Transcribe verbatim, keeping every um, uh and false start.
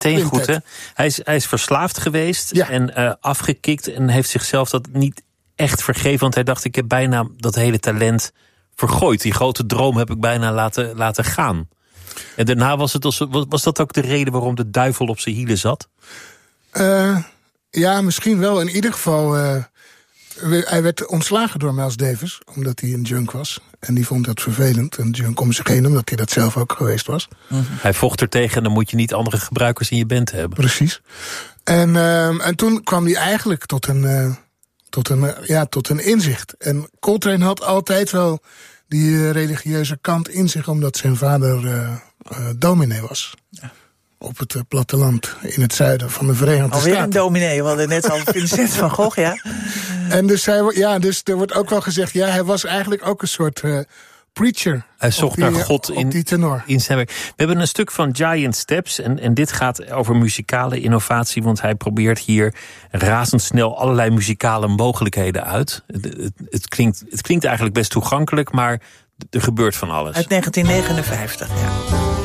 meteen goed, hè? Hij is, hij is verslaafd geweest ja. en uh, afgekikt en heeft zichzelf dat niet echt vergeven. Want hij dacht, ik heb bijna dat hele talent vergooid. Die grote droom heb ik bijna laten, laten gaan. En daarna was het als, was dat ook de reden waarom de duivel op zijn hielen zat? Uh, ja, misschien wel. In ieder geval, uh, hij werd ontslagen door Miles Davis, omdat hij een junk was. En die vond dat vervelend, een junk om zich heen, omdat hij dat zelf ook geweest was. Mm-hmm. Hij vocht er tegen en dan moet je niet andere gebruikers in je band hebben. Precies. En, uh, en toen kwam hij eigenlijk tot een, uh, tot, een, uh, ja, tot een inzicht. En Coltrane had altijd wel die uh, religieuze kant in zich, omdat zijn vader uh, uh, dominee was. Ja. Op het uh, platteland in het zuiden van de Verenigde Alweer Staten. Alweer een dominee, we hadden net al Vincent van Gogh, ja. En dus, hij, ja, dus er wordt ook wel gezegd, ja, hij was eigenlijk ook een soort uh, preacher. Hij zocht die, naar God in, die tenor. in zijn werk. We hebben een stuk van Giant Steps. En, en dit gaat over muzikale innovatie. Want hij probeert hier razendsnel allerlei muzikale mogelijkheden uit. Het, het, het, klinkt, het klinkt eigenlijk best toegankelijk, maar er gebeurt van alles. Uit negentien negenenvijftig, ja.